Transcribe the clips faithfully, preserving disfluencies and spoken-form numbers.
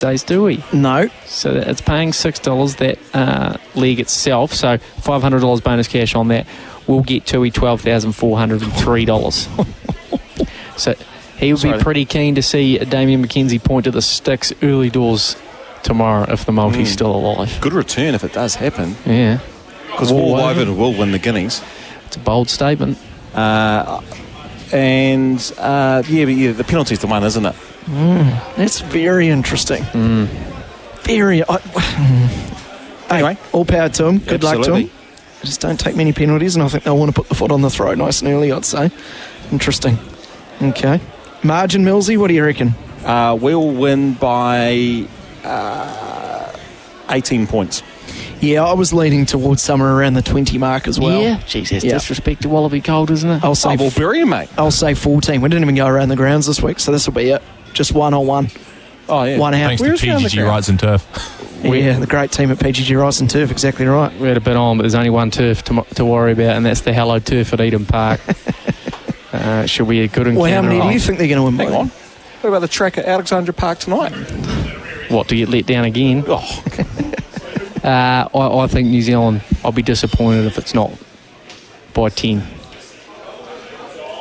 days, do we? No. So it's paying six dollars, that uh, leg itself. So five hundred dollars bonus cash on that. We'll get Tui twelve thousand four hundred three dollars. So he would be Sorry. pretty keen to see Damian McKenzie point to the sticks early doors tomorrow if the multi's Mm. still alive. Good return if it does happen. Yeah. Because All Will over. Wyvern will win the Guineas. It's a bold statement. Uh, and, uh, yeah, but yeah, the penalty's the one, isn't it? That's very interesting. Mm. Very. I, Anyway. hey, all power to him. Good luck to Absolutely. him. Just don't take many penalties, and I think they'll want to put the foot on the throat nice and early, I'd say. Interesting. Okay. Margin, Millsy, what do you reckon? Uh, we'll win by uh, eighteen points. Yeah, I was leaning towards somewhere around the twenty mark as well. Yeah. Jeez, that's Yeah. disrespect to Wallaby Gold, isn't it? I'll say Oh, we'll bury him, mate. I'll say fourteen. We didn't even go around the grounds this week, so this will be it. Just one on one. Oh, yeah. One out. Thanks Where's to around the P G G ground? Rights and Turf. Yeah, the great team at P G G Rice and Turf, exactly right. We had a bit on, but there's only one turf to, to worry about, and that's the Hello Turf at Eden Park. uh, should be a good encounter. Well, how many do you think they're going to win by? Hang on. What about the track at Alexandra Park tonight? What, to get let down again? Oh, Uh, I, I think New Zealand, I'll be disappointed if it's not by ten.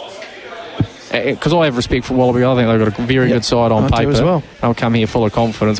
Because I have respect for Wallaby. I think they've got a very Yep, good side on I do paper. as well. They'll come here full of confidence.